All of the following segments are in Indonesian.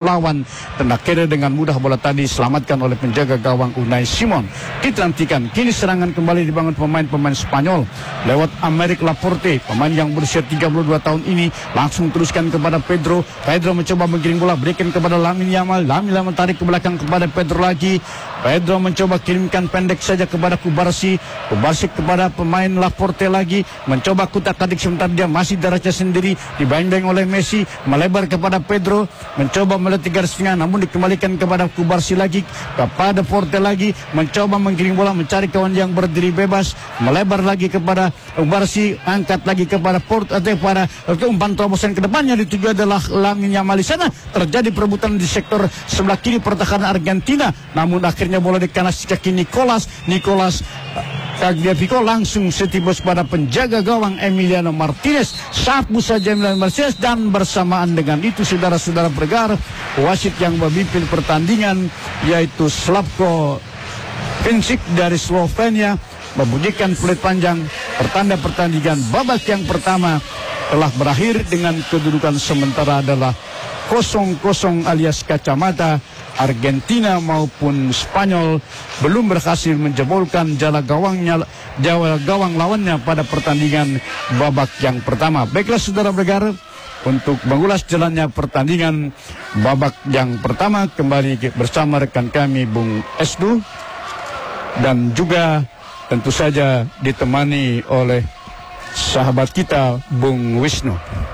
lawan, dan akhirnya dengan mudah bola tadi diselamatkan oleh penjaga gawang Unai Simon. Kita nantikan kini serangan kembali dibangun pemain-pemain Spanyol lewat Aymeric Laporte, pemain yang berusia 32 tahun ini langsung teruskan kepada Pedro. Pedro mencoba menggiring bola, berikan kepada Lamine Yamal. Lamine Yamal tarik ke belakang kepada Pedro lagi. Pedro mencoba kirimkan pendek saja kepada Kubarsi. Kubarsi kepada pemain Laporte lagi, mencoba kutak-katik sebentar, dia masih darahnya sendiri, dibayang-bayang oleh Messi, melebar kepada Pedro, mencoba melewati garis tengah, namun dikembalikan kepada Kubarsi lagi, kepada Porte lagi, mencoba menggiring bola, mencari kawan yang berdiri bebas, melebar lagi kepada Kubarsi, angkat lagi kepada Porte, pada umpan terobosan ke depannya dituju adalah Lamine Yamal. Di sana terjadi perebutan di sektor sebelah kiri pertahanan Argentina, namun akhirnya bola di kanan kaki Nicolas Tagliafico langsung setibus pada penjaga gawang Emiliano Martinez. Sapu saja Emiliano Martinez, dan bersamaan dengan itu saudara-saudara pendengar, wasit yang memimpin pertandingan yaitu Slavko Vincic dari Slovenia membunyikan peluit panjang, pertanda pertandingan babak yang pertama telah berakhir dengan kedudukan sementara adalah 0-0 alias kacamata. Argentina maupun Spanyol belum berhasil menjebolkan jala gawang lawannya pada pertandingan babak yang pertama. Baiklah saudara pendengar, untuk mengulas jalannya pertandingan babak yang pertama kembali bersama rekan kami Bung Esdu, dan juga tentu saja ditemani oleh sahabat kita Bung Wisnu.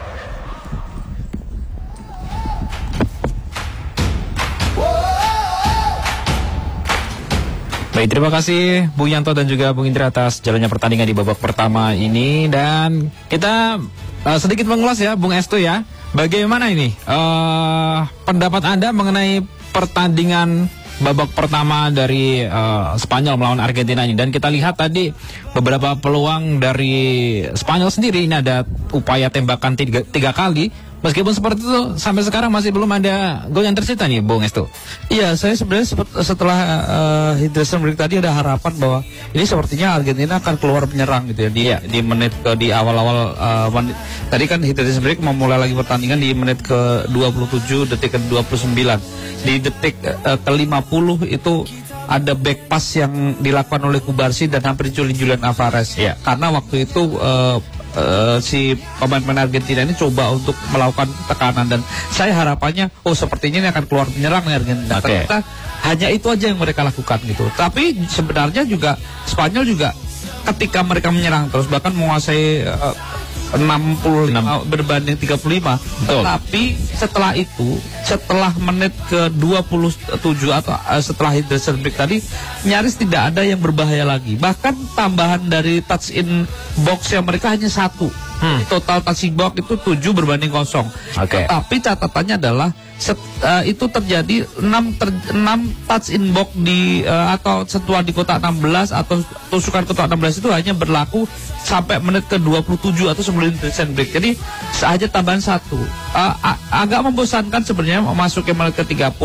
Baik, terima kasih Bung Yanto dan juga Bung Indra atas jalannya pertandingan di babak pertama ini. Dan kita sedikit mengulas ya Bung Estu ya, bagaimana ini pendapat Anda mengenai pertandingan babak pertama dari Spanyol melawan Argentina ini. Dan kita lihat tadi beberapa peluang dari Spanyol sendiri, ini ada upaya tembakan tiga kali. Meskipun seperti itu, sampai sekarang masih belum ada gol yang tercipta nih, Bung Estu. Iya, saya sebenarnya setelah hydration break tadi ada harapan bahwa ini sepertinya Argentina akan keluar menyerang gitu ya di menit di awal-awal tadi kan hydration break memulai lagi pertandingan di menit ke 27 detik ke 29. Di detik ke 50 itu ada back pass yang dilakukan oleh Kubarsi dan hampir Julian Alvarez. Yeah. Karena waktu itu si pemain-pemain Argentina ini coba untuk melakukan tekanan, dan saya harapannya sepertinya ini akan keluar menyerang nih Argentina. Ternyata hanya itu aja yang mereka lakukan gitu. Tapi sebenarnya juga Spanyol juga ketika mereka menyerang terus bahkan menguasai 65 berbanding 35. Betul. Tetapi setelah itu, setelah menit ke 27 atau setelah hydration break tadi, nyaris tidak ada yang berbahaya lagi. Bahkan tambahan dari touch in box yang mereka hanya 1. Total touch in box itu 7 berbanding 0. Tapi catatannya adalah itu terjadi 6 touch in box di atau sentuhan di kotak 16 atau tusukan kotak 16 itu hanya berlaku sampai menit ke 27 atau sebelum hydration break. Jadi saja tambahan 1. Agak membosankan sebenarnya memasuki menit ke 34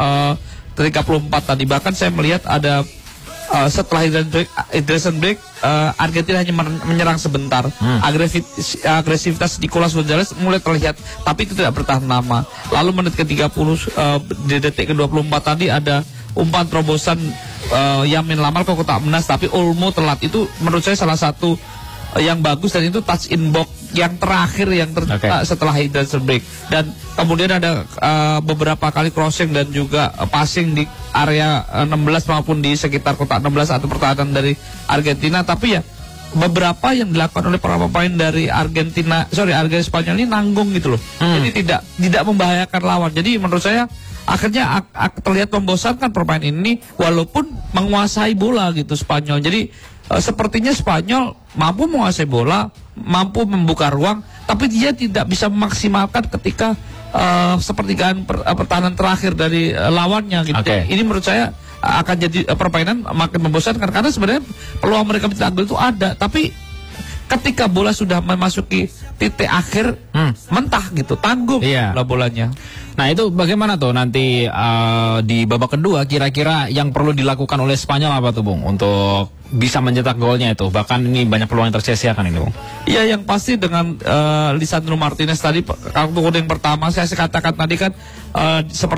tadi. Bahkan saya melihat ada setelah hydration break Argentina hanya menyerang sebentar. Agresivitas Nicolas Gonzalez mulai terlihat, tapi itu tidak bertahan lama. Lalu menit ke 30 di detik ke 24 tadi ada umpan terobosan Lamine Yamal ke kotak 16, tapi Olmo telat. Itu menurut saya salah satu yang bagus, dan itu touch in box yang terakhir yang setelah hydration break. Dan kemudian ada beberapa kali crossing dan juga passing di area 16 maupun di sekitar kotak 16 atau pertahanan dari Argentina. Tapi ya beberapa yang dilakukan oleh para pemain dari Argentina Spanyol ini nanggung gitu loh. Jadi tidak membahayakan lawan. Jadi menurut saya akhirnya terlihat membosankan permain ini walaupun menguasai bola gitu Spanyol. Jadi sepertinya Spanyol mampu menguasai bola, mampu membuka ruang, tapi dia tidak bisa memaksimalkan ketika sepertigaan pertahanan terakhir dari lawannya gitu. Ini menurut saya akan jadi permainan makin membosankan, karena sebenarnya peluang mereka mencetak gol itu ada, tapi ketika bola sudah memasuki titik akhir mentah gitu, tanggung bolanya. Nah itu bagaimana tuh nanti di babak kedua, kira-kira yang perlu dilakukan oleh Spanyol apa tuh Bung untuk bisa mencetak golnya itu? Bahkan ini banyak peluang yang tersia-siakan ini Bung. Iya, yang pasti dengan Lisandro Martinez tadi kartu kuning pertama saya katakan tadi kan seperti